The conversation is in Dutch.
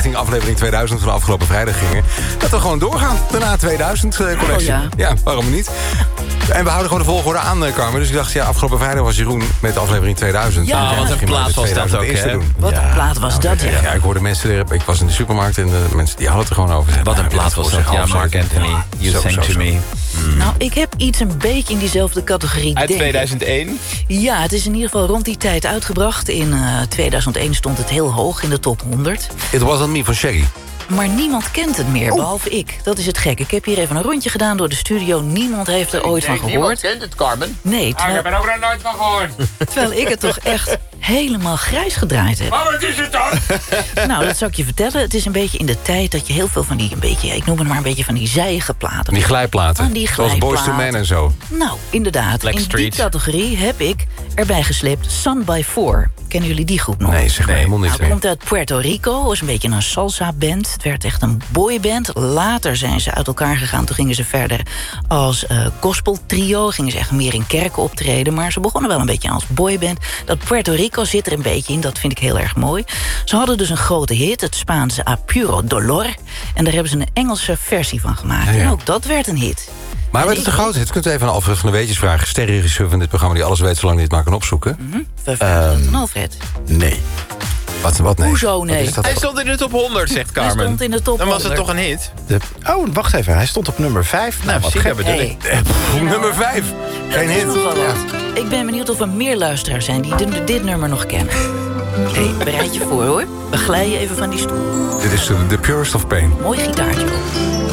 richting aflevering 2000 van afgelopen vrijdag gingen... dat we gewoon doorgaan. Daarna 2000 collectie. Ja, waarom niet? En we houden gewoon de volgorde aan, Carmen. Dus ik dacht, afgelopen vrijdag was Jeroen met de aflevering 2000. Ja, wat een plaat was dat ook, hè? Wat een plaat was dat, ja. Ja, ik hoorde mensen er... Ik was in de supermarkt en de mensen die hadden het er gewoon over. Wat een plaat was dat. Ja, Mark Anthony, You Sang To Me. Nou, ik heb iets een beetje in diezelfde categorie. Uit 2001? Ja, het is in ieder geval rond die tijd uitgebracht. In 2001 stond het heel hoog in de top 100. It Wasn't Me van Shaggy. Maar niemand kent het meer, behalve ik. Dat is het gek. Ik heb hier even een rondje gedaan door de studio. Niemand heeft er ooit van gehoord. Niemand kent het, Carmen. Nee, Ik heb er ook nog nooit van gehoord. Terwijl ik het toch echt helemaal grijs gedraaid heb. Maar wat is het dan? Nou, dat zal ik je vertellen. Het is een beetje in de tijd dat je heel veel van die... ik noem het maar een beetje van die zijige platen. Die glijplaten. Van die zoals Boyz II Men en zo. Nou, inderdaad. In die categorie heb ik erbij gesleept Son by Four. Kennen jullie die groep nog? Nee, zeg maar helemaal niet. Het komt uit Puerto Rico. Was een beetje een salsa-band. Het werd echt een boyband. Later zijn ze uit elkaar gegaan. Toen gingen ze verder als gospeltrio. Gingen ze echt meer in kerken optreden. Maar ze begonnen wel een beetje als boyband. Dat Puerto Rico zit er een beetje in. Dat vind ik heel erg mooi. Ze hadden dus een grote hit. Het Spaanse A Puro Dolor. En daar hebben ze een Engelse versie van gemaakt. Ja. En ook dat werd een hit. Maar werd het een grote hit? Kunt u even aan Alfred van der Weetjes vragen. Sterrenregisseur van dit programma die alles weet zolang hij het maar kan opzoeken. Van Alfred? Nee. Wat nee? Hoezo nee? Hij stond in de top 100, zegt Carmen. Hij stond in de top 100. Dan was het toch een hit? Wacht even. Hij stond op nummer 5. Nou, wat gek bedoel ik. Nummer 5. Geen hit. Ik ben benieuwd of er meer luisteraars zijn die dit nummer nog kennen. Bereid je voor, hoor. We glijden even van die stoel. Dit is The Purest of Pain. Mooi gitaartje ook.